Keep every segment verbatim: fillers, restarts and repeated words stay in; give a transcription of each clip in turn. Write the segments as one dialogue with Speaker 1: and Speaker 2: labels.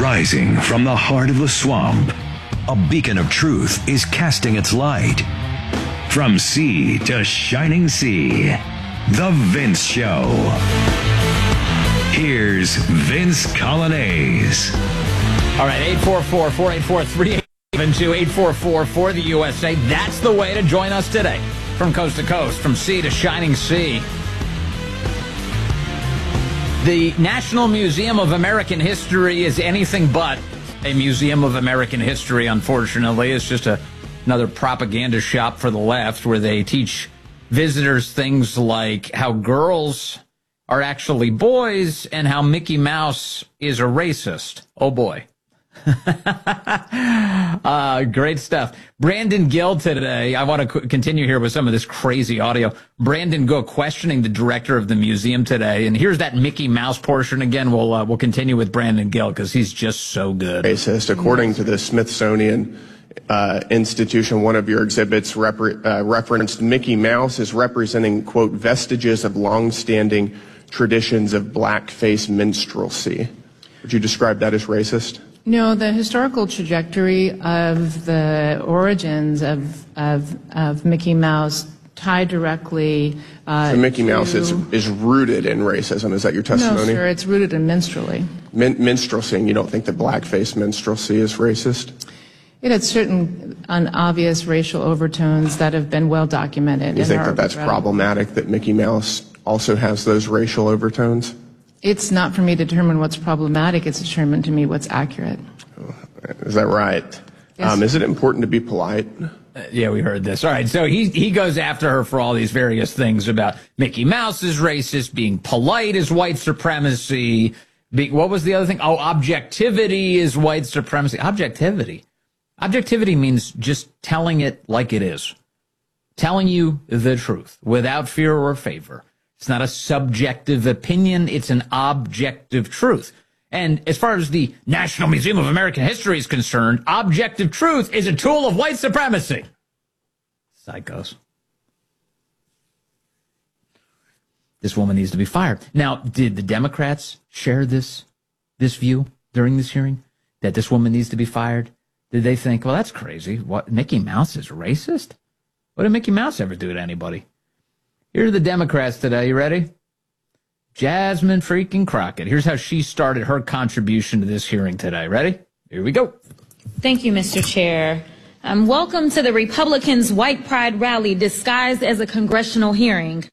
Speaker 1: Rising from the heart of the swamp, a beacon of truth is casting its light. From sea to shining sea, The Vince Show. Here's Vince Coglianese.
Speaker 2: All right, eight four four, four eight four, three eight seven two, eight four four for the U S A. That's the way to join us today. From coast to coast, from sea to shining sea. The National Museum of American History is anything but a museum of American history, unfortunately. It's just a, another propaganda shop for the left where they teach visitors things like how girls are actually boys and how Mickey Mouse is a racist. Oh, boy. uh, great stuff. Brandon Gill today. I want to c- continue here with some of this crazy audio. Brandon Gill questioning the director of the museum today. And here's that Mickey Mouse portion again. We'll uh, we'll continue with Brandon Gill because he's just so good.
Speaker 3: Racist. According to the Smithsonian uh, Institution, one of your exhibits repre- uh, referenced Mickey Mouse as representing, quote, vestiges of long-standing traditions of blackface minstrelsy. Would you describe that as racist?
Speaker 4: No, the historical trajectory of the origins of of, of Mickey Mouse tie directly uh,
Speaker 3: so Mickey
Speaker 4: to,
Speaker 3: Mouse is, is rooted in racism. Is that your testimony?
Speaker 4: No, sir, it's rooted in minstrelsy.
Speaker 3: Min- minstrelsy, and you don't think that blackface minstrelsy is racist?
Speaker 4: It had certain unobvious racial overtones that have been well documented.
Speaker 3: You
Speaker 4: in
Speaker 3: think
Speaker 4: our
Speaker 3: that that's
Speaker 4: regret.
Speaker 3: problematic, that Mickey Mouse also has those racial overtones?
Speaker 4: It's not for me to determine what's problematic. It's determined to me what's accurate.
Speaker 3: Is that right?
Speaker 4: Yes.
Speaker 3: Um, is it important to be polite?
Speaker 2: Uh, yeah, we heard this. All right, so he he goes after her for all these various things about Mickey Mouse is racist, being polite is white supremacy. Be, what was the other thing? Oh, objectivity is white supremacy. Objectivity. Objectivity means just telling it like it is. Telling you the truth without fear or favor. It's not a subjective opinion. It's an objective truth. And as far as the National Museum of American History is concerned, objective truth is a tool of white supremacy. Psychos. This woman needs to be fired. Now, did the Democrats share this, this view during this hearing? That this woman needs to be fired? Did they think, well, that's crazy. What, Mickey Mouse is racist? What did Mickey Mouse ever do to anybody? Here are the Democrats today. You ready? Jasmine freaking Crockett. Here's how she started her contribution to this hearing today. Ready? Here we go.
Speaker 5: Thank you, Mister Chair. Um, welcome to the Republicans' White Pride rally disguised as a congressional hearing.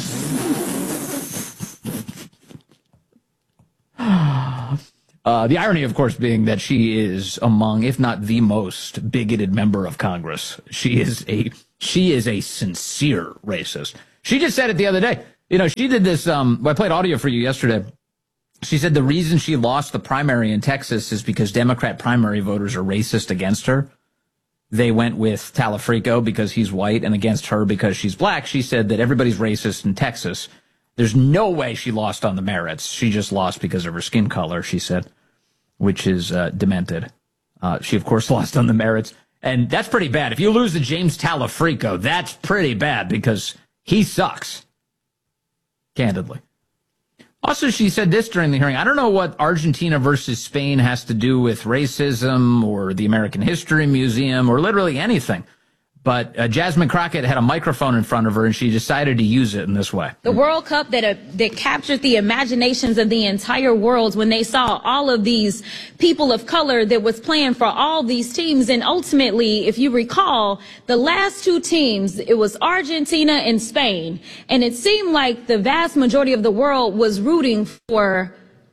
Speaker 2: Uh, the irony, of course, being that she is among, if not the most bigoted member of Congress. She is a she is a sincere racist. She just said it the other day. You know, she did this. Um, I played audio for you yesterday. She said the reason she lost the primary in Texas is because Democrat primary voters are racist against her. They went with Talafrico because he's white and against her because she's black. She said that everybody's racist in Texas. There's no way she lost on the merits. She just lost because of her skin color, she said, which is uh, demented. Uh, she, of course, lost on the merits. And that's pretty bad. If you lose to James Talafrico, that's pretty bad because he sucks. Candidly. Also, she said this during the hearing. I don't know what Argentina versus Spain has to do with racism or the American History Museum or literally anything. But uh, Jasmine Crockett had a microphone in front of her, and she decided to use it in this way.
Speaker 5: The World Cup that uh, that captured the imaginations of the entire world when they saw all of these people of color that was playing for all these teams. And ultimately, if you recall, the last two teams, it was Argentina and Spain. And it seemed like the vast majority of the world was rooting for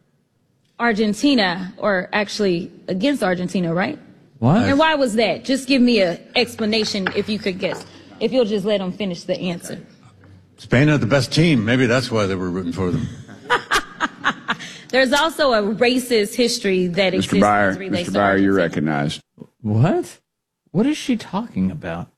Speaker 5: Argentina, or actually against Argentina, right?
Speaker 2: What?
Speaker 5: And why was that? Just give me an explanation if you could guess. If you'll just let them finish the answer.
Speaker 6: Spain had the best team. Maybe that's why they were rooting for them.
Speaker 5: There's also a racist history that exists.
Speaker 7: Mister Byer,
Speaker 5: as relates
Speaker 7: Mister
Speaker 5: to
Speaker 7: Byer, you're
Speaker 5: Argentina.
Speaker 7: recognized.
Speaker 2: What? What is she talking about?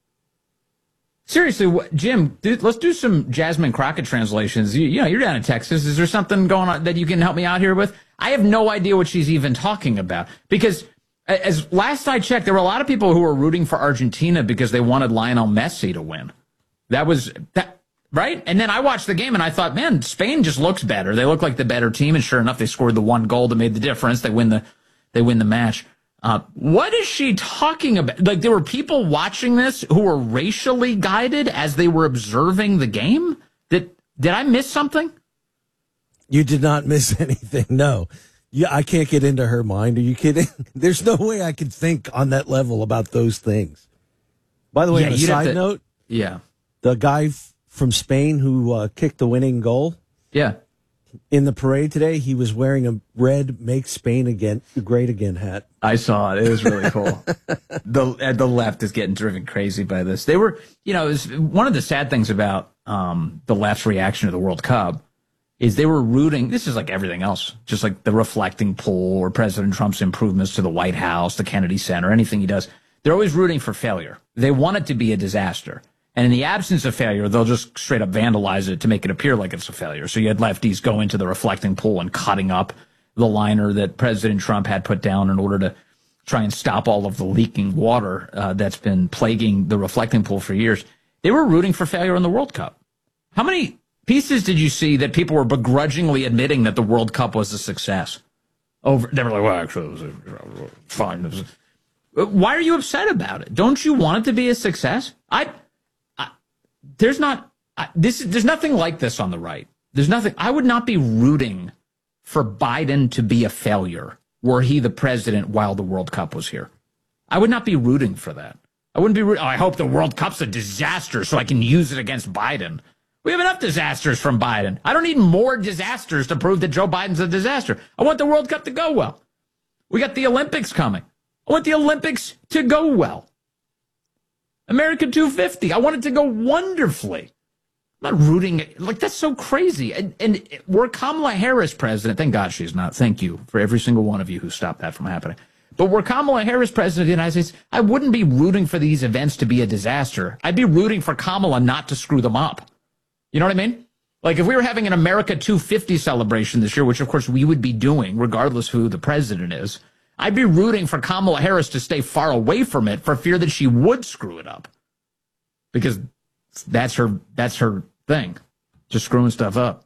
Speaker 2: Seriously, what, Jim, dude, let's do some Jasmine Crockett translations. You, you know, you're down in Texas. Is there something going on that you can help me out here with? I have no idea what she's even talking about. Because as last I checked, there were a lot of people who were rooting for Argentina because they wanted Lionel Messi to win. That was that, right? And then I watched the game and I thought, man, Spain just looks better. They look like the better team. And sure enough, they scored the one goal that made the difference. They win the They win the match. Uh, what is she talking about? Like, there were people watching this who were racially guided as they were observing the game? Did, did I miss something?
Speaker 7: You did not miss anything, no. Yeah, I can't get into her mind. Are you kidding? There's no way I could think on that level about those things. By the way,
Speaker 2: yeah,
Speaker 7: on a
Speaker 2: you'd have
Speaker 7: side
Speaker 2: to-
Speaker 7: note,
Speaker 2: Yeah.
Speaker 7: the guy f- from Spain who uh, kicked the winning goal
Speaker 2: Yeah.
Speaker 7: in the parade today, he was wearing a red "Make Spain Again Great Again" hat.
Speaker 2: I saw it. It was really cool. the uh, the left is getting driven crazy by this. They were, you know, it was one of the sad things about um, the left's reaction to the World Cup is they were rooting. This is like everything else, just like the reflecting poll or President Trump's improvements to the White House, the Kennedy Center, anything he does. They're always rooting for failure. They want it to be a disaster. And in the absence of failure, they'll just straight up vandalize it to make it appear like it's a failure. So you had lefties go into the reflecting pool and cutting up the liner that President Trump had put down in order to try and stop all of the leaking water uh, that's been plaguing the reflecting pool for years. They were rooting for failure in the World Cup. How many pieces did you see that people were begrudgingly admitting that the World Cup was a success? Over, they were like, well, actually, it was, a, it was fine. It was a, why are you upset about it? Don't you want it to be a success? I, I there's not I, this. There's nothing like this on the right. There's nothing. I would not be rooting for Biden to be a failure were he the president while the World Cup was here. I would not be rooting for that. I wouldn't be. Root- oh, I hope the World Cup's a disaster so I can use it against Biden. We have enough disasters from Biden. I don't need more disasters to prove that Joe Biden's a disaster. I want the World Cup to go well. We got the Olympics coming. I want the Olympics to go well. America two fifty. I want it to go wonderfully. I'm not rooting. Like, that's so crazy. And, and were Kamala Harris president, thank God she's not. Thank you for every single one of you who stopped that from happening. But were Kamala Harris president of the United States, I wouldn't be rooting for these events to be a disaster. I'd be rooting for Kamala not to screw them up. You know what I mean? Like, if we were having an America two fifty celebration this year, which of course we would be doing regardless who the president is, I'd be rooting for Kamala Harris to stay far away from it for fear that she would screw it up. Because that's her, that's her thing. Just screwing stuff up.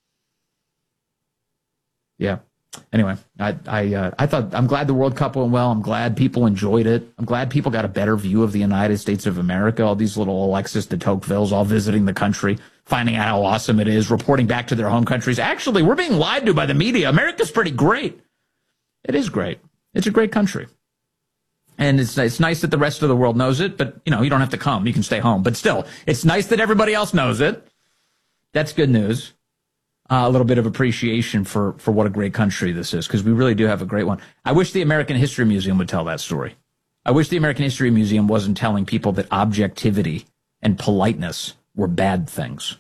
Speaker 2: Yeah. Anyway, I I uh, I thought I'm glad the World Cup went well. I'm glad people enjoyed it. I'm glad people got a better view of the United States of America. All these little Alexis de Tocquevilles all visiting the country, finding out how awesome it is, reporting back to their home countries. Actually, we're being lied to by the media. America's pretty great. It is great. It's a great country. And it's it's nice that the rest of the world knows it, but you know, you don't have to come. You can stay home. But still, it's nice that everybody else knows it. That's good news. Uh, a little bit of appreciation for, for what a great country this is, because we really do have a great one. I wish the American History Museum would tell that story. I wish the American History Museum wasn't telling people that objectivity and politeness were bad things.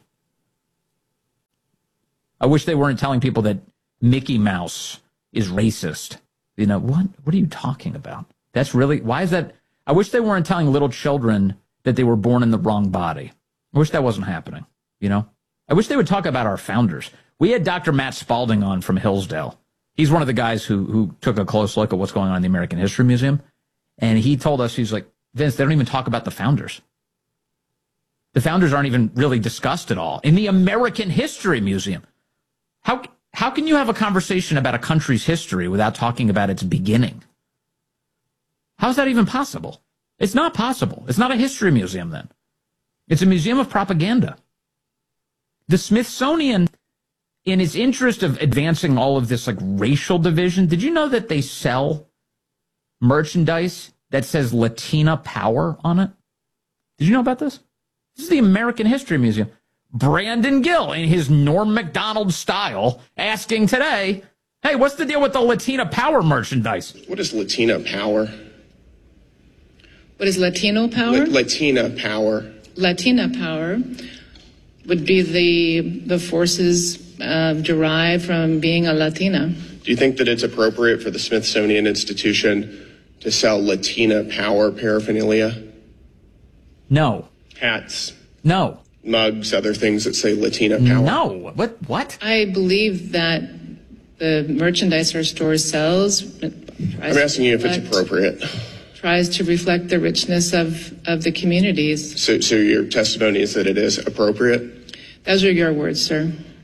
Speaker 2: I wish they weren't telling people that Mickey Mouse is racist. You know, what? What are you talking about? That's really, why is that? I wish they weren't telling little children that they were born in the wrong body. I wish that wasn't happening, you know? I wish they would talk about our founders. We had Doctor Matt Spalding on from Hillsdale. He's one of the guys who who took a close look at what's going on in the American History Museum. And he told us, he's like, Vince, they don't even talk about the founders. The founders aren't even really discussed at all in the American History Museum. How how can you have a conversation about a country's history without talking about its beginning? How's that even possible? It's not possible. It's not a history museum then. It's a museum of propaganda. The Smithsonian, in its interest of advancing all of this like racial division, did you know that they sell merchandise that says Latina power on it? Did you know about this? This is the American History Museum. Brandon Gill, in his Norm Macdonald style, asking today, hey, what's the deal with the Latina power merchandise?
Speaker 3: What is Latina power?
Speaker 4: What is Latino power?
Speaker 3: La- Latina power.
Speaker 4: Latina power would be the the forces uh, derived from being a Latina.
Speaker 3: Do you think that it's appropriate for the Smithsonian Institution to sell Latina power paraphernalia?
Speaker 2: No.
Speaker 3: Hats,
Speaker 2: No.
Speaker 3: mugs, other things that say Latina power?
Speaker 2: No. What? What?
Speaker 4: I believe that the merchandise our store sells
Speaker 3: I'm asking you if it's appropriate.
Speaker 4: tries to reflect the richness of, of the communities.
Speaker 3: So, so your testimony is that it is appropriate?
Speaker 4: Those are your words, sir.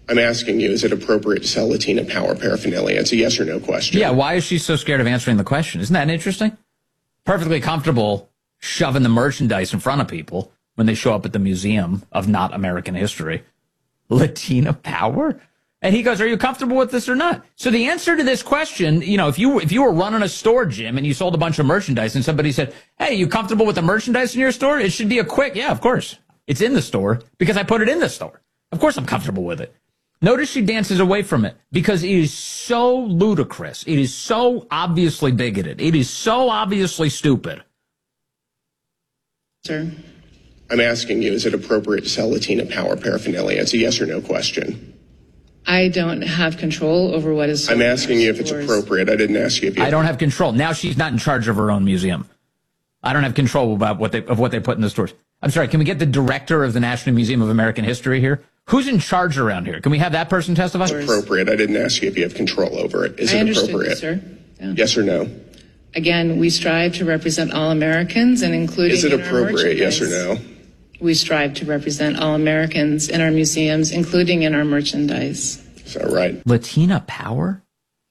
Speaker 3: I'm asking you, is it appropriate to sell Latina Power paraphernalia? It's a yes or no question.
Speaker 2: Yeah, why is she so scared of answering the question? Isn't that interesting? Perfectly comfortable shoving the merchandise in front of people when they show up at the Museum of Not American History. Latina Power? And he goes, are you comfortable with this or not? So the answer to this question, you know, if you if you were running a store, Jim, and you sold a bunch of merchandise and somebody said, hey, you comfortable with the merchandise in your store? It should be a quick, yeah, of course. It's in the store because I put it in the store. Of course I'm comfortable with it. Notice she dances away from it because it is so ludicrous. It is so obviously bigoted. It is so obviously stupid.
Speaker 3: Sir? I'm asking you, is it appropriate to sell Latina Power paraphernalia? It's a yes or no question.
Speaker 4: I don't have control over what is.
Speaker 3: I'm asking you if it's appropriate. I didn't ask you if you.
Speaker 2: I don't have control. Now she's not in charge of her own museum. I don't have control about what they of what they put in the stores. I'm sorry. Can we get the director of the National Museum of American History here? Who's in charge around here? Can we have that person testify?
Speaker 3: It's appropriate. I didn't ask you if you have control over it. Is
Speaker 4: I
Speaker 3: it appropriate?
Speaker 4: You, sir. Yeah.
Speaker 3: Yes or no?
Speaker 4: Again, we strive to represent all Americans, and including.
Speaker 3: Is it appropriate? Yes or no?
Speaker 4: We strive to represent all Americans in our museums, including in our merchandise.
Speaker 3: Is that right?
Speaker 2: Latina Power?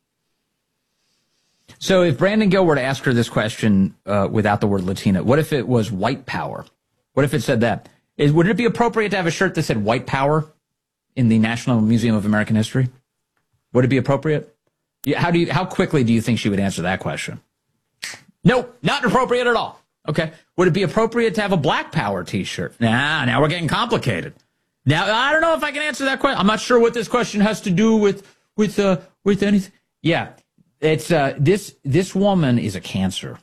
Speaker 2: So if Brandon Gill were to ask her this question uh, without the word Latina, what if it was white power? What if it said that? Is, would it be appropriate to have a shirt that said white power in the National Museum of American History? Would it be appropriate? How do you, how quickly do you think she would answer that question? Nope, not appropriate at all. Okay. Would it be appropriate to have a black power t-shirt? Nah, now we're getting complicated. Now, I don't know if I can answer that question. I'm not sure what this question has to do with, with, uh, with anything. Yeah. It's, uh, this, this woman is a cancer.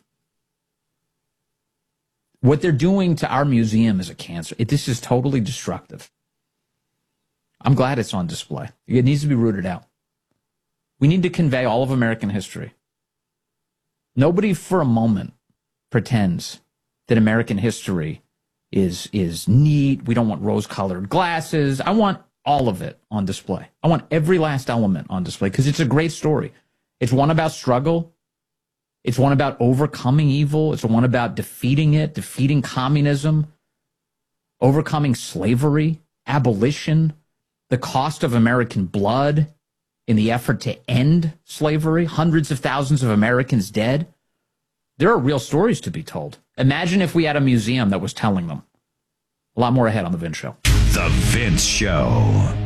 Speaker 2: What they're doing to our museum is a cancer. It, this is totally destructive. I'm glad it's on display. It needs to be rooted out. We need to convey all of American history. Nobody for a moment pretends that American history is is neat. We don't want rose-colored glasses. I want all of it on display. I want every last element on display because it's a great story. It's one about struggle. It's one about overcoming evil. It's one about defeating it, defeating communism, overcoming slavery, abolition, the cost of American blood in the effort to end slavery, hundreds of thousands of Americans dead. There are real stories to be told. Imagine if we had a museum that was telling them. A lot more ahead on The Vince Show.
Speaker 1: The Vince Show.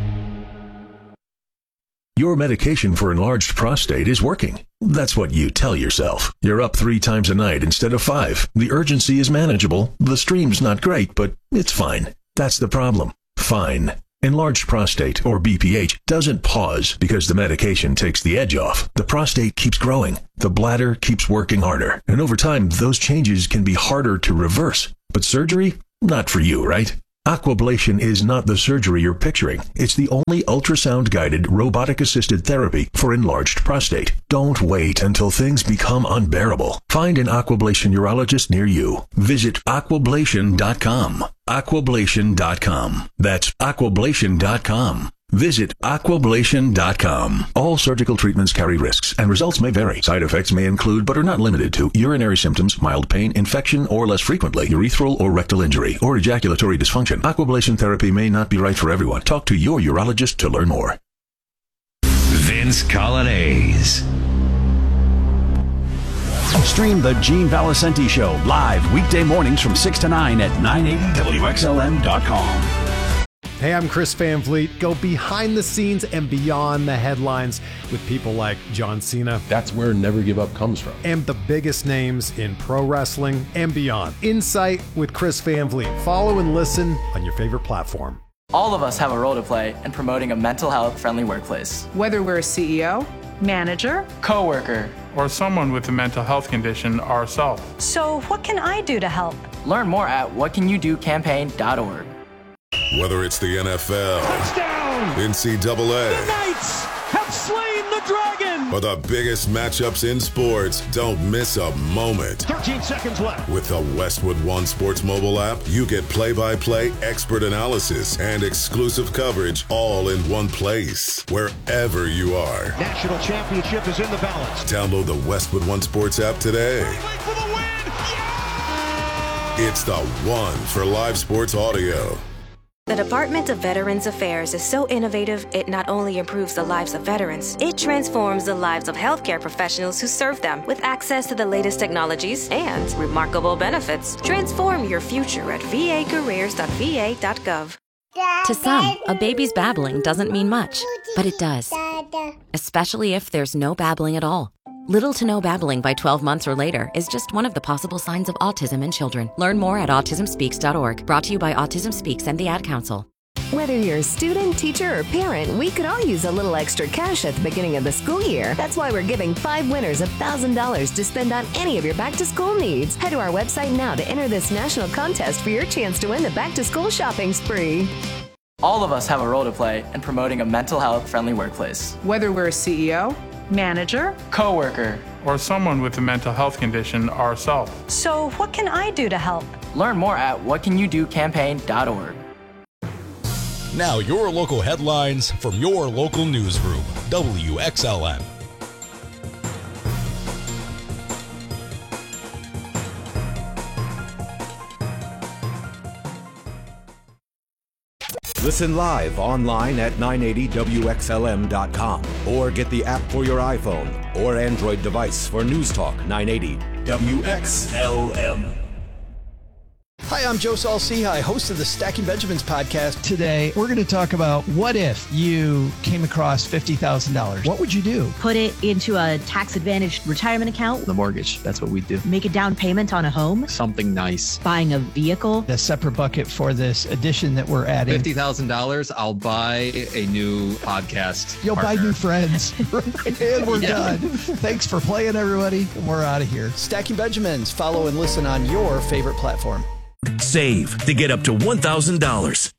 Speaker 8: Your medication for enlarged prostate is working. That's what you tell yourself. You're up three times a night instead of five. The urgency is manageable. The stream's not great, but it's fine. That's the problem. Fine. Enlarged prostate, or B P H, doesn't pause because the medication takes the edge off. The prostate keeps growing. The bladder keeps working harder. And over time, those changes can be harder to reverse. But surgery? Not for you, right? Aquablation is not the surgery you're picturing. It's the only ultrasound-guided, robotic-assisted therapy for enlarged prostate. Don't wait until things become unbearable. Find an Aquablation urologist near you. Visit aquablation dot com. aquablation dot com. That's aquablation dot com. Visit aquablation dot com. All surgical treatments carry risks, and results may vary. Side effects may include, but are not limited to, urinary symptoms, mild pain, infection, or less frequently, urethral or rectal injury, or ejaculatory dysfunction. Aquablation therapy may not be right for everyone. Talk to your urologist to learn more.
Speaker 1: Vince Coglianese.
Speaker 9: Stream the Gene Valicenti Show live weekday mornings from six to nine at nine eighty W X L M dot com.
Speaker 10: Hey, I'm Chris Van Vliet. Go behind the scenes and beyond the headlines with people like John Cena.
Speaker 11: That's where Never Give Up comes from.
Speaker 10: And the biggest names in pro wrestling and beyond. Insight with Chris Van Vliet. Follow and listen on your favorite platform.
Speaker 12: All of us have a role to play in promoting a mental health friendly workplace.
Speaker 13: Whether we're a C E O, manager,
Speaker 12: coworker,
Speaker 14: or someone with a mental health condition ourselves.
Speaker 15: So what can I do to help?
Speaker 12: Learn more at what can you do campaign dot org.
Speaker 16: Whether it's the N F L,
Speaker 17: touchdown,
Speaker 16: N C double A,
Speaker 17: the Knights have slain the dragon,
Speaker 16: or the biggest matchups in sports, don't miss a moment.
Speaker 17: thirteen seconds left.
Speaker 16: With the Westwood One Sports mobile app, you get play-by-play, expert analysis, and exclusive coverage all in one place, wherever you are.
Speaker 17: National championship is in the balance.
Speaker 16: Download the Westwood One Sports app today.
Speaker 17: For the win.
Speaker 16: Yeah! It's the one for live sports audio.
Speaker 18: The Department of Veterans Affairs is so innovative, it not only improves the lives of veterans, it transforms the lives of healthcare professionals who serve them with access to the latest technologies and remarkable benefits. Transform your future at v a careers dot v a dot gov.
Speaker 19: To some, a baby's babbling doesn't mean much, but it does. Especially if there's no babbling at all. Little to no babbling by twelve months or later is just one of the possible signs of autism in children. Learn more at autism speaks dot org. Brought to you by Autism Speaks and the Ad Council.
Speaker 20: Whether you're a student, teacher, or parent, we could all use a little extra cash at the beginning of the school year. That's why we're giving five winners one thousand dollars to spend on any of your back-to-school needs. Head to our website now to enter this national contest for your chance to win the back-to-school shopping spree.
Speaker 12: All of us have a role to play in promoting a mental health friendly workplace.
Speaker 13: Whether we're a C E O, manager,
Speaker 12: coworker,
Speaker 14: or someone with a mental health condition ourselves.
Speaker 15: So what can I do to help?
Speaker 12: Learn more at what can you do campaign dot org.
Speaker 21: Now your local headlines from your local newsroom, W X L M.
Speaker 22: Listen live online at nine eighty W X L M dot com or get the app for your iPhone or Android device for News Talk nine eighty W X L M.
Speaker 23: Hi, I'm Joe Saul-Sehy, host of the Stacking Benjamins podcast. Today, we're going to talk about what if you came across fifty thousand dollars. What would you do?
Speaker 24: Put it into a tax-advantaged retirement account.
Speaker 25: The mortgage, that's what we do.
Speaker 24: Make a down payment on a home.
Speaker 25: Something nice.
Speaker 24: Buying a vehicle.
Speaker 23: A separate bucket for this addition that we're adding.
Speaker 25: fifty thousand dollars, I'll buy a new podcast
Speaker 23: You'll
Speaker 25: partner.
Speaker 23: buy new friends. And we're yeah. done. Thanks for playing, everybody. We're out of here. Stacking Benjamins. Follow and listen on your favorite platform.
Speaker 1: Save to get up to one thousand dollars.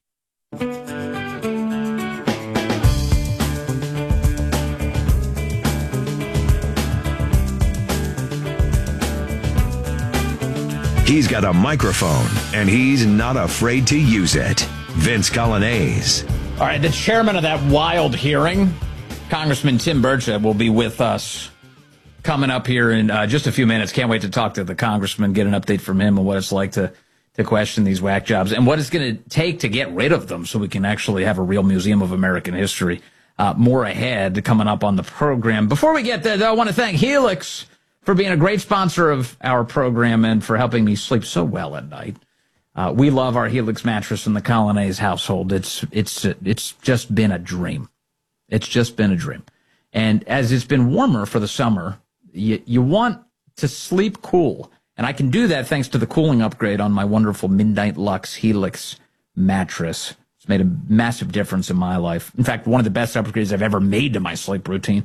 Speaker 1: He's got a microphone, and he's not afraid to use it. Vince Coglianese.
Speaker 2: All right, the chairman of that wild hearing, Congressman Tim Burchett, will be with us coming up here in uh, just a few minutes. Can't wait to talk to the congressman, get an update from him on what it's like to to question these whack jobs and what it's going to take to get rid of them so we can actually have a real museum of American history. Uh, more ahead coming up on the program. Before we get there, though, I want to thank Helix for being a great sponsor of our program and for helping me sleep so well at night. Uh, we love our Helix mattress in the Coglianese household. It's it's it's just been a dream. It's just been a dream. And as it's been warmer for the summer, you, you want to sleep cool. And I can do that thanks to the cooling upgrade on my wonderful Midnight Lux Helix mattress. It's made a massive difference in my life. In fact, one of the best upgrades I've ever made to my sleep routine.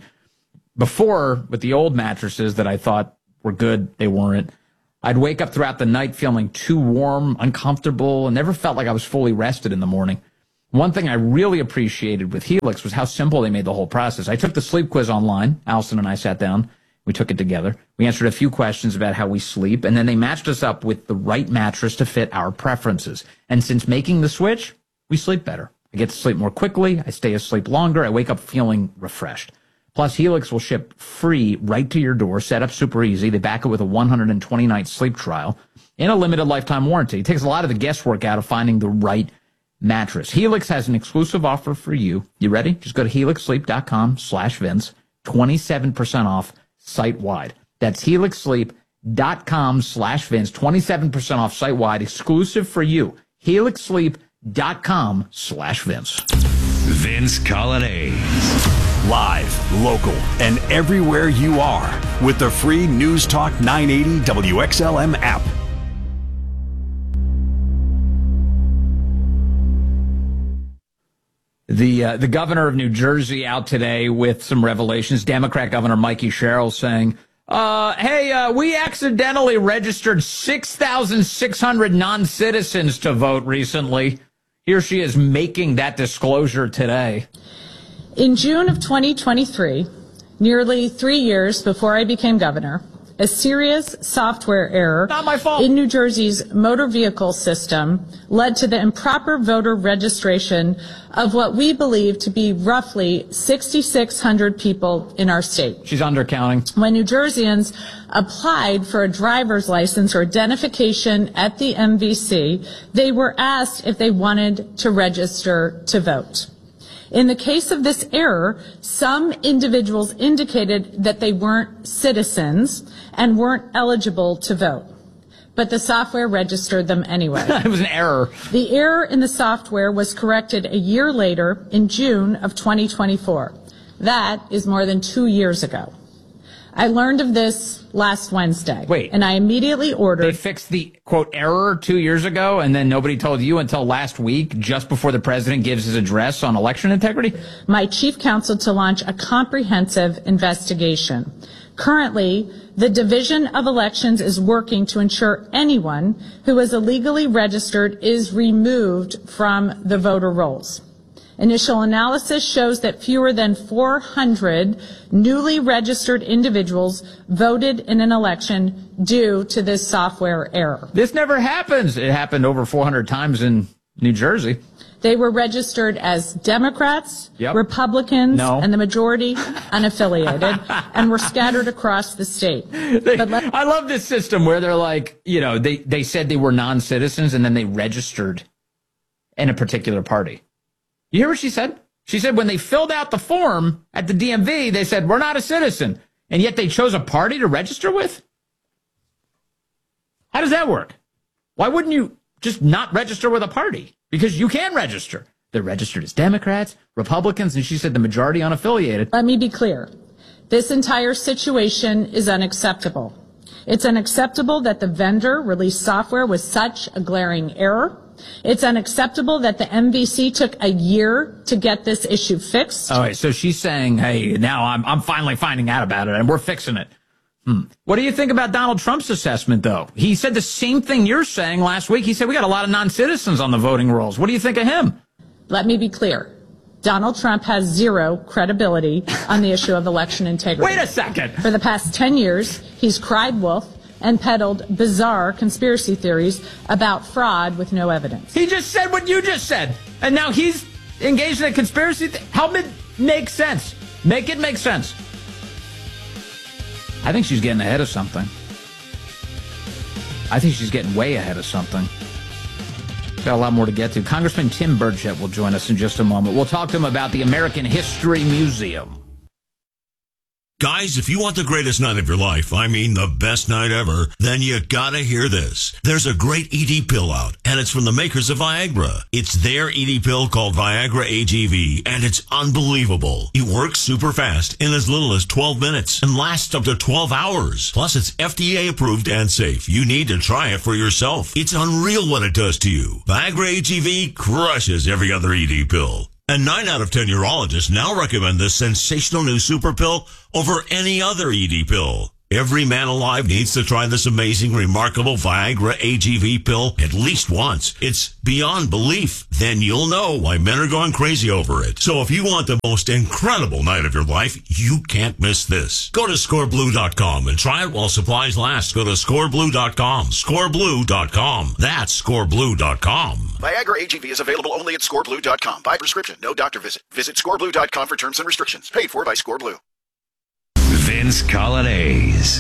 Speaker 2: Before, with the old mattresses that I thought were good, they weren't. I'd wake up throughout the night feeling too warm, uncomfortable, and never felt like I was fully rested in the morning. One thing I really appreciated with Helix was how simple they made the whole process. I took the sleep quiz online. Allison and I sat down. We took it together. We answered a few questions about how we sleep, and then they matched us up with the right mattress to fit our preferences. And since making the switch, we sleep better. I get to sleep more quickly. I stay asleep longer. I wake up feeling refreshed. Plus, Helix will ship free right to your door, set up super easy. They back it with a one hundred twenty night sleep trial and a limited lifetime warranty. It takes a lot of the guesswork out of finding the right mattress. Helix has an exclusive offer for you. You ready? Just go to helix sleep dot com slash Vince. twenty-seven percent off site-wide. That's helix sleep dot com slash Vince. twenty-seven percent off site-wide, exclusive for you. helix sleep dot com slash Vince.
Speaker 1: Vince Coglianese.
Speaker 9: Live, local, and everywhere you are with the free News Talk nine eighty W X L M app.
Speaker 2: The uh, the governor of New Jersey out today with some revelations. Democrat Governor Mikey Sherrill saying, uh, hey, uh, we accidentally registered six thousand six hundred non-citizens to vote recently. Here she is making that disclosure today.
Speaker 4: In June of twenty twenty-three, nearly three years before I became governor, a serious software error
Speaker 2: Not my fault.
Speaker 4: in New Jersey's motor vehicle system led to the improper voter registration of what we believe to be roughly six thousand six hundred people in our state.
Speaker 2: She's undercounting.
Speaker 4: When New Jerseyans applied for a driver's license or identification at the M V C, they were asked if they wanted to register to vote. In the case of this error, some individuals indicated that they weren't citizens and weren't eligible to vote, but the software registered them anyway.
Speaker 2: It was an error.
Speaker 4: The error in the software was corrected a year later in June of twenty twenty-four. That is more than two years ago. I learned of this last Wednesday.
Speaker 2: Wait.
Speaker 4: And I immediately ordered...
Speaker 2: They fixed the, quote, error two years ago, and then nobody told you until last week, just before the president gives his address on election integrity?
Speaker 4: My chief counsel to launch a comprehensive investigation. Currently, the Division of Elections is working to ensure anyone who is illegally registered is removed from the voter rolls. Initial analysis shows that fewer than four hundred newly registered individuals voted in an election due to this software error.
Speaker 2: This never happens. It happened over four hundred times in New Jersey.
Speaker 4: They were registered as Democrats,
Speaker 2: Yep.
Speaker 4: Republicans,
Speaker 2: No.
Speaker 4: and the majority unaffiliated, and were scattered across the state.
Speaker 2: They,
Speaker 4: But let-
Speaker 2: I love this system where they're like, you know, they, they said they were non-citizens and then they registered in a particular party. You hear what she said? She said when they filled out the form at the D M V, they said, we're not a citizen. And yet they chose a party to register with? How does that work? Why wouldn't you just not register with a party? Because you can register. They're registered as Democrats, Republicans, and she said the majority unaffiliated.
Speaker 4: Let me be clear. This entire situation is unacceptable. It's unacceptable that the vendor released software with such a glaring error. It's unacceptable that the M V C took a year to get this issue fixed.
Speaker 2: All right, so she's saying, hey, now I'm I'm finally finding out about it, and we're fixing it. Hmm. What do you think about Donald Trump's assessment, though? He said the same thing you're saying last week. He said we got a lot of non-citizens on the voting rolls. What do you think of him?
Speaker 4: Let me be clear. Donald Trump has zero credibility on the issue of election integrity.
Speaker 2: Wait a second.
Speaker 4: For the past ten years, he's cried wolf and peddled bizarre conspiracy theories about fraud with no evidence.
Speaker 2: He just said what you just said, and now he's engaged in a conspiracy. Th- Help it make sense. Make it make sense. I think she's getting ahead of something. I think she's getting way ahead of something. Got a lot more to get to. Congressman Tim Burchett will join us in just a moment. We'll talk to him about the American History Museum.
Speaker 3: Guys, if you want the greatest night of your life, I mean the best night ever, then you gotta hear this. There's a great E D pill out, and it's from the makers of Viagra. It's their E D pill called Viagra A G V, and it's unbelievable. It works super fast in as little as twelve minutes and lasts up to twelve hours. Plus, it's F D A approved and safe. You need to try it for yourself. It's unreal what it does to you. Viagra A G V crushes every other E D pill. And nine out of ten urologists now recommend this sensational new super pill over any other E D pill. Every man alive needs to try this amazing, remarkable Viagra A G V pill at least once. It's beyond belief. Then you'll know why men are going crazy over it. So if you want the most incredible night of your life, you can't miss this. Go to score blue dot com and try it while supplies last. Go to score blue dot com. score blue dot com. That's score blue dot com.
Speaker 5: Viagra A G V is available only at score blue dot com. By prescription, no doctor visit. Visit score blue dot com for terms and restrictions. Paid for by ScoreBlue.
Speaker 1: Vince Colonnese.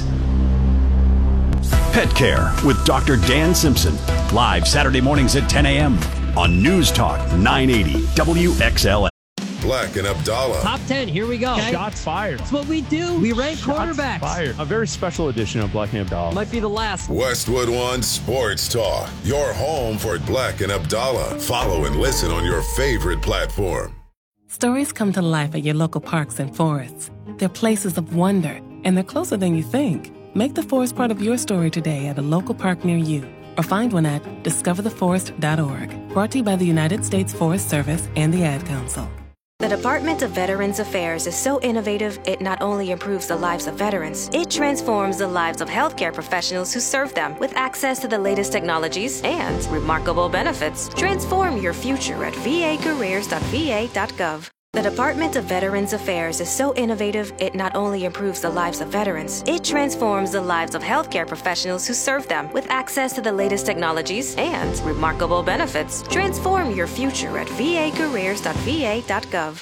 Speaker 9: Pet Care with Doctor Dan Simpson. Live Saturday mornings at ten a.m. on News Talk nine eighty W X L M.
Speaker 16: Black and Abdallah.
Speaker 6: Top ten, here we go.
Speaker 7: Okay. Shots fired.
Speaker 6: That's what we do. We rank
Speaker 7: Shots
Speaker 6: quarterbacks.
Speaker 7: Fired. A very special edition of Black and Abdallah.
Speaker 6: Might be the last.
Speaker 16: Westwood One Sports Talk. Your home for Black and Abdallah. Follow and listen on your favorite platform.
Speaker 8: Stories come to life at your local parks and forests. They're places of wonder, and they're closer than you think. Make the forest part of your story today at a local park near you, or find one at discover the forest dot org. Brought to you by the United States Forest Service and the Ad Council.
Speaker 18: The Department of Veterans Affairs is so innovative, it not only improves the lives of veterans, it transforms the lives of healthcare professionals who serve them with access to the latest technologies and remarkable benefits. Transform your future at v a careers dot v a dot gov. The Department of Veterans Affairs is so innovative, it not only improves the lives of veterans, it transforms the lives of healthcare professionals who serve them with access to the latest technologies and remarkable benefits. Transform your future at v a careers dot v a dot gov.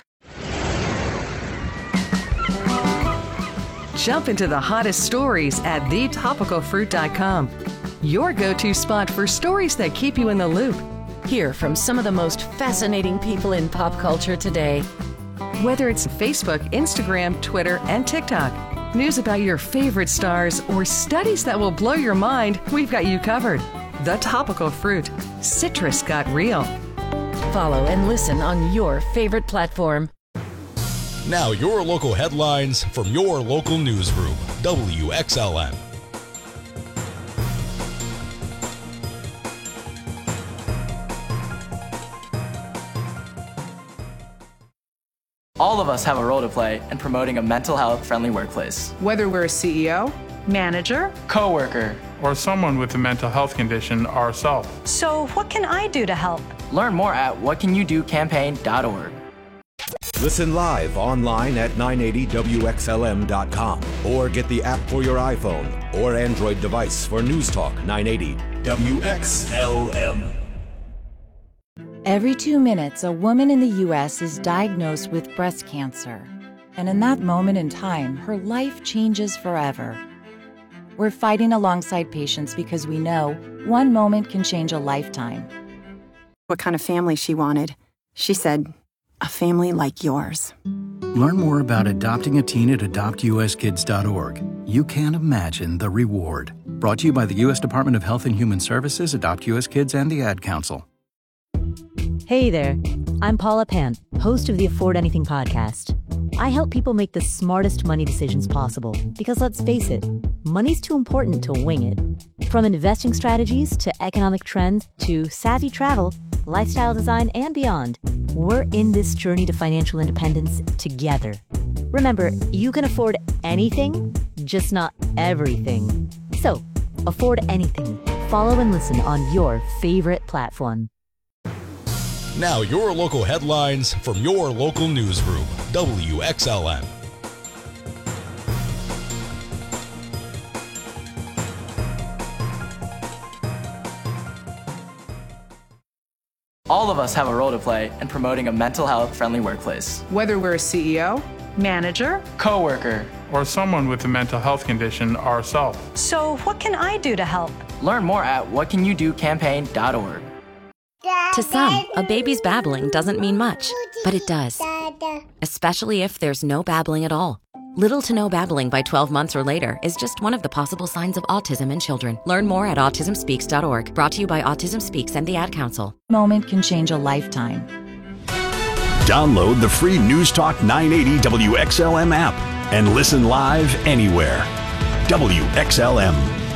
Speaker 13: Jump into the hottest stories at the topical fruit dot com. Your go-to spot for stories that keep you in the loop.
Speaker 10: Hear from some of the most fascinating people in pop culture today.
Speaker 13: Whether it's Facebook, Instagram, Twitter, and TikTok, news about your favorite stars, or studies that will blow your mind, we've got you covered. The Topical Fruit. Citrus got real.
Speaker 10: Follow and listen on your favorite platform.
Speaker 21: Now your local headlines from your local newsroom, W X L M.
Speaker 12: All of us have a role to play in promoting a mental health friendly workplace.
Speaker 13: Whether we're a C E O, manager,
Speaker 12: coworker,
Speaker 14: or someone with a mental health condition ourselves.
Speaker 15: So what can I do to help?
Speaker 12: Learn more at what can you do campaign dot org.
Speaker 22: Listen live online at nine eighty W X L M dot com or get the app for your iPhone or Android device for News Talk nine eighty W X L M.
Speaker 11: Every two minutes, a woman in the U S is diagnosed with breast cancer. And in that moment in time, her life changes forever. We're fighting alongside patients because we know one moment can change a lifetime.
Speaker 17: What kind of family she wanted. She said, a family like yours.
Speaker 19: Learn more about adopting a teen at adopt u s kids dot org. You can't imagine the reward. Brought to you by the U S Department of Health and Human Services, Adopt U S Kids, and the Ad Council.
Speaker 24: Hey there, I'm Paula Pant, host of the Afford Anything podcast. I help people make the smartest money decisions possible because, let's face it, money's too important to wing it. From investing strategies to economic trends to savvy travel, lifestyle design, and beyond, we're in this journey to financial independence together. Remember, you can afford anything, just not everything. So, afford anything. Follow and listen on your favorite platform.
Speaker 21: Now your local headlines from your local newsroom, W X L M.
Speaker 12: All of us have a role to play in promoting a mental health friendly workplace.
Speaker 13: Whether we're a C E O, manager,
Speaker 12: coworker,
Speaker 14: or someone with a mental health condition ourselves.
Speaker 15: So what can I do to help?
Speaker 12: Learn more at what can you do campaign dot org.
Speaker 20: To some, a baby's babbling doesn't mean much, but it does. Especially if there's no babbling at all. Little to no babbling by twelve months or later is just one of the possible signs of autism in children. Learn more at autism speaks dot org. Brought to you by Autism Speaks and the Ad Council.
Speaker 11: Moment can change a lifetime.
Speaker 9: Download the free News Talk nine eighty W X L M app and listen live anywhere. W X L M.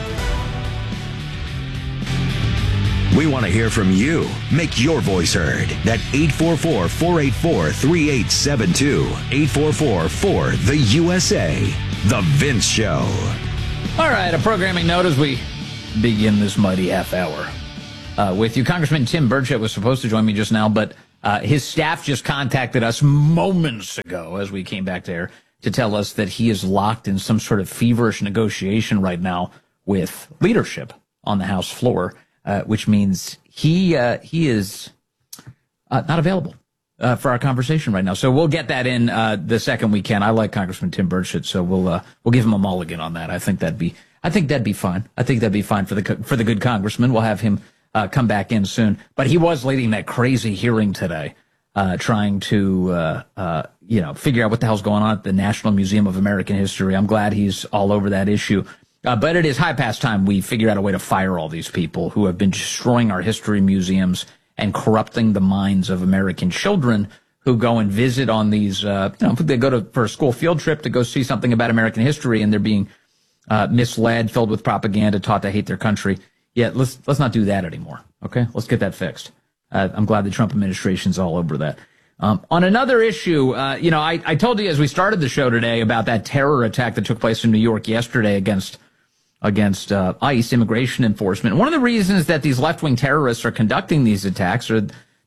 Speaker 1: We want to hear from you. Make your voice heard at eight four four, four eight four, three eight seven two. eight four four, four, the U S A. The Vince Show.
Speaker 2: All right, a programming note as we begin this mighty half hour uh, with you. Congressman Tim Burchett was supposed to join me just now, but uh, his staff just contacted us moments ago as we came back there to tell us that he is locked in some sort of feverish negotiation right now with leadership on the House floor. Uh, which means he uh, he is uh, not available uh, for our conversation right now. So we'll get that in uh, the second we can. I like Congressman Tim Burchett, so we'll uh, we'll give him a mulligan on that. I think that'd be I think that'd be fine. I think that'd be fine for the for the good congressman. We'll have him uh, come back in soon. But he was leading that crazy hearing today, uh, trying to uh, uh, you know figure out what the hell's going on at the National Museum of American History. I'm glad he's all over that issue. Uh, but it is high past time we figure out a way to fire all these people who have been destroying our history museums and corrupting the minds of American children who go and visit on these, uh, you know, they go to for a school field trip to go see something about American history, and they're being uh, misled, filled with propaganda, taught to hate their country. Yeah, let's let's not do that anymore. Okay, let's get that fixed. Uh, I'm glad the Trump administration's all over that. Um, on another issue, uh, you know, I, I told you as we started the show today about that terror attack that took place in New York yesterday against. against uh, ICE, immigration enforcement. One of the reasons that these left-wing terrorists are conducting these attacks, or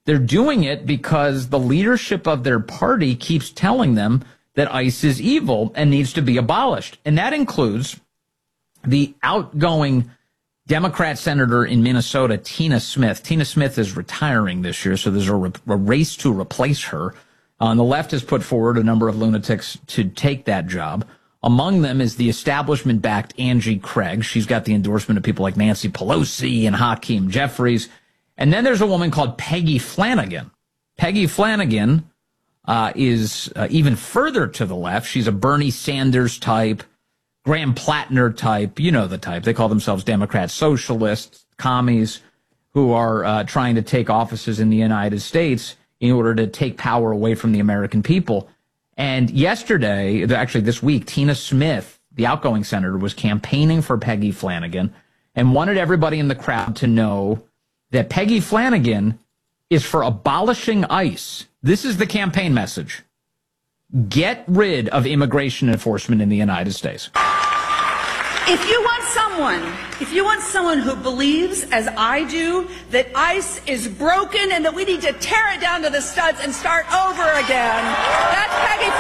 Speaker 2: They're doing it because the leadership of their party keeps telling them that ICE is evil and needs to be abolished. And that includes the outgoing Democrat senator in Minnesota, Tina Smith. Tina Smith is retiring this year, so there's a, re- a race to replace her. Uh, and the left has put forward a number of lunatics to take that job. Among them is the establishment-backed Angie Craig. She's got the endorsement of people like Nancy Pelosi and Hakeem Jeffries. And then there's a woman called Peggy Flanagan. Peggy Flanagan uh, is uh, even further to the left. She's a Bernie Sanders type, Graham Plattner type. You know the type. They call themselves Democrat socialists, commies, who are uh, trying to take offices in the United States in order to take power away from the American people. And yesterday, actually this week, Tina Smith, the outgoing senator, was campaigning for Peggy Flanagan and wanted everybody in the crowd to know that Peggy Flanagan is for abolishing ICE. This is the campaign message. Get rid of immigration enforcement in the United States.
Speaker 3: If you want someone, if you want someone who believes, as I do, that ICE is broken and that we need to tear it down to the studs and start over again, that's Peggy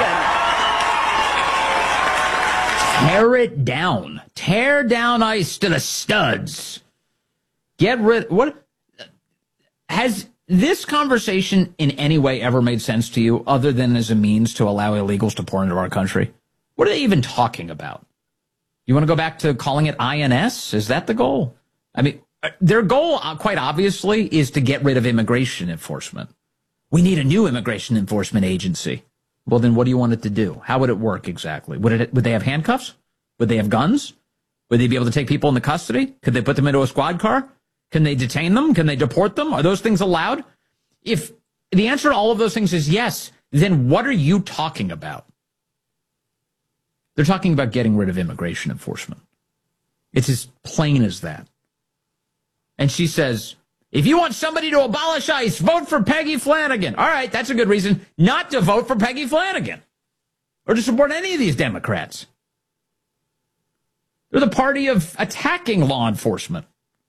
Speaker 3: Flanagan.
Speaker 2: Tear it down. Tear down ICE to the studs. Get rid. What has this conversation in any way ever made sense to you, other than as a means to allow illegals to pour into our country? What are they even talking about? You want to go back to calling it I N S? Is that the goal? I mean, their goal, uh, quite obviously, is to get rid of immigration enforcement. We need a new immigration enforcement agency. Well, then what do you want it to do? How would it work exactly? Would it? Would they have handcuffs? Would they have guns? Would they be able to take people into custody? Could they put them into a squad car? Can they detain them? Can they deport them? Are those things allowed? If the answer to all of those things is yes, then what are you talking about? They're talking about getting rid of immigration enforcement. It's as plain as that. And she says, if you want somebody to abolish ICE, vote for Peggy Flanagan. All right, that's a good reason not to vote for Peggy Flanagan or to support any of these Democrats. They're the party of attacking law enforcement.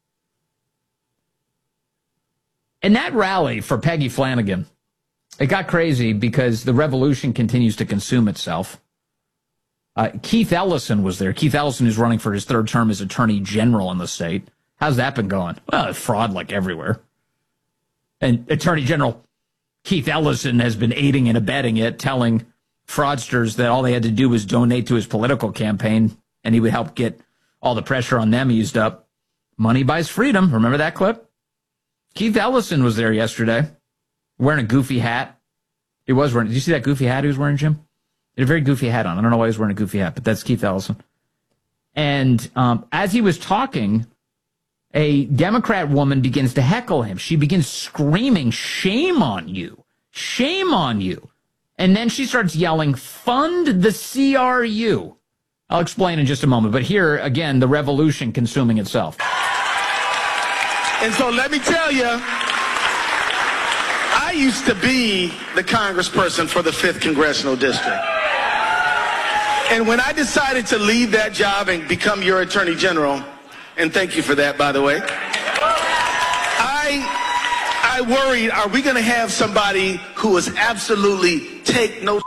Speaker 2: And that rally for Peggy Flanagan, it got crazy because the revolution continues to consume itself. Uh, Keith Ellison was there. Keith Ellison is running for his third term as Attorney General in the state. How's that been going? Well, fraud like everywhere. And Attorney General Keith Ellison has been aiding and abetting it, telling fraudsters that all they had to do was donate to his political campaign and he would help get all the pressure on them eased up. Money buys freedom. Remember that clip? Keith Ellison was there yesterday wearing a goofy hat. He was wearing, did you see that goofy hat he was wearing, Jim? He had a very goofy hat on. I don't know why he was wearing a goofy hat, but that's Keith Ellison. And um, as he was talking, a Democrat woman begins to heckle him. She begins screaming, shame on you, shame on you. And then she starts yelling, fund the C R U. I'll explain in just a moment. But here, again, the revolution consuming itself.
Speaker 4: And so let me tell you, I used to be the congressperson for the fifth Congressional District. And when I decided to leave that job and become your Attorney General, and thank you for that, by the way, I, I worried, are we going to have somebody who is absolutely take no